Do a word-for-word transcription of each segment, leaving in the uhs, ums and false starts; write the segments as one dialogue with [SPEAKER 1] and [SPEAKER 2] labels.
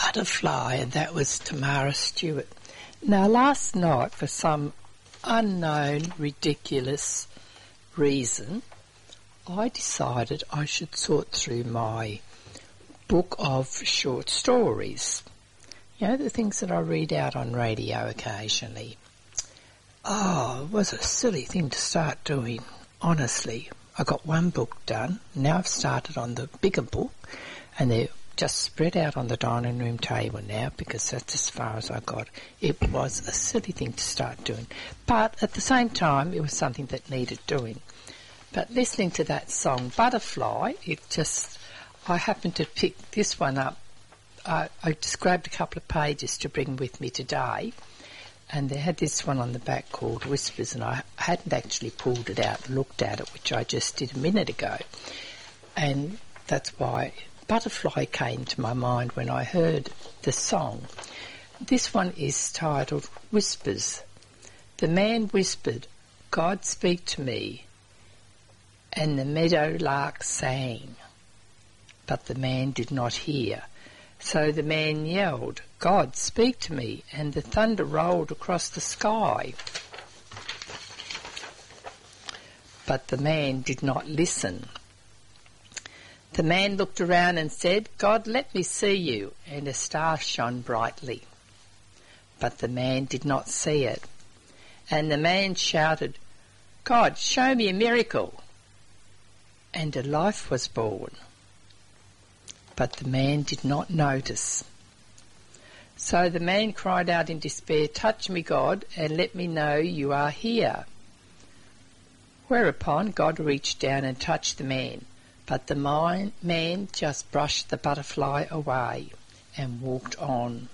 [SPEAKER 1] Butterfly, and that was Tamara Stewart. Now, last night, for some unknown, ridiculous reason, I decided I should sort through my book of short stories. You know, the things that I read out on radio occasionally. Oh, it was a silly thing to start doing, honestly. I got one book done. Now I've started on the bigger book, and they're just spread out on the dining room table now because that's as far as I got. It was a silly thing to start doing. But at the same time, it was something that needed doing. But listening to that song, Butterfly, it just, I happened to pick this one up. I, I just grabbed a couple of pages to bring with me today, and they had this one on the back called Whispers, and I hadn't actually pulled it out and looked at it, which I just did a minute ago. And that's why Butterfly came to my mind when I heard the song. This one is titled Whispers. The man whispered, "God speak to me," and the meadow lark sang. But the man did not hear. So the man yelled, "God, speak to me," and the thunder rolled across the sky. But the man did not listen. The man looked around and said, "God, let me see you," and a star shone brightly. But the man did not see it. And the man shouted, "God, show me a miracle," and a life was born. But the man did not notice. So the man cried out in despair, "Touch me, God, and let me know you are here." Whereupon God reached down and touched the man, but the man just brushed the butterfly away and walked on.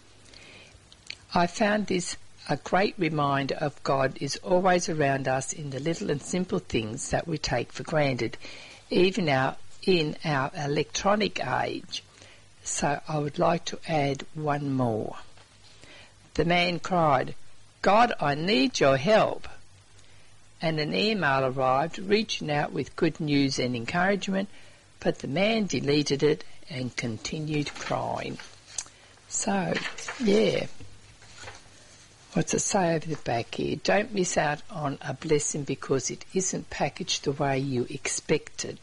[SPEAKER 1] I found this a great reminder of God is always around us in the little and simple things that we take for granted, even our in our electronic age. So I would like to add one more. The man cried, "God, I need your help." And an email arrived reaching out with good news and encouragement, but the man deleted it and continued crying. So, yeah. What's it say over the back here? Don't miss out on a blessing because it isn't packaged the way you expected.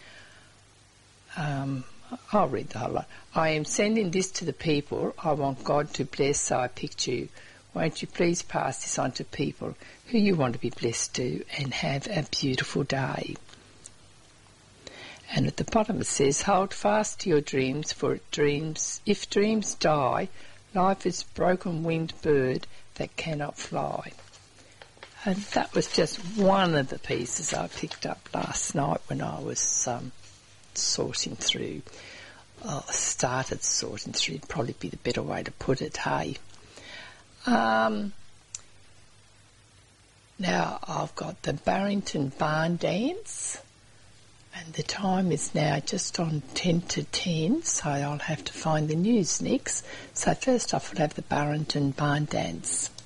[SPEAKER 1] Um, I'll read the whole lot. "I am sending this to the people I want God to bless, so I picked you. Won't you please pass this on to people who you want to be blessed to, and have a beautiful day." And at the bottom it says, "Hold fast to your dreams, for dreams, if dreams die, life is a broken-winged bird that cannot fly." And that was just one of the pieces I picked up last night when I was um, sorting through, oh, started sorting through, would probably be the better way to put it, hey. Um, now I've got the Barrington Barn Dance, and the time is now just on ten to ten, so I'll have to find the news next. So first off we'll have the Barrington Barn Dance.